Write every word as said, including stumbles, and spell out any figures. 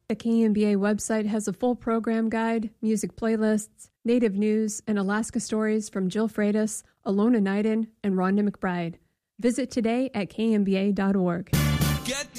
The K M B A website has a full program guide, music playlists, native news, and Alaska stories from Jill Freitas, Alona Nyden, and Rhonda McBride. Visit today at K M B A dot org. Get